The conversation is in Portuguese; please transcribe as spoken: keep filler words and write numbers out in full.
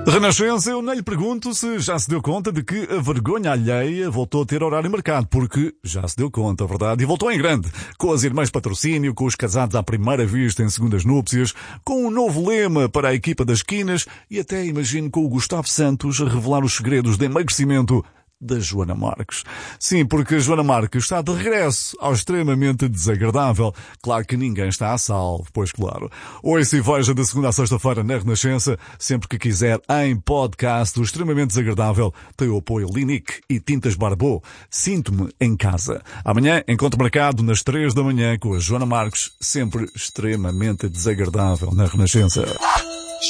Renascença, eu nem lhe pergunto se já se deu conta de que a vergonha alheia voltou a ter horário marcado, porque já se deu conta, a verdade, e voltou em grande, com as irmãs patrocínio, com os casados à primeira vista em segundas núpcias, com um novo lema para a equipa das esquinas e até imagino com o Gustavo Santos a revelar os segredos de emagrecimento da Joana Marques. Sim, porque a Joana Marques está de regresso ao extremamente desagradável. Claro que ninguém está a salvo, pois claro. Ouça e veja de segunda a sexta-feira na Renascença, sempre que quiser, em podcast. O extremamente desagradável tem o apoio Linic e Tintas Barbô. Sinto-me em casa. Amanhã, encontro marcado nas três da manhã com a Joana Marques, sempre extremamente desagradável na Renascença.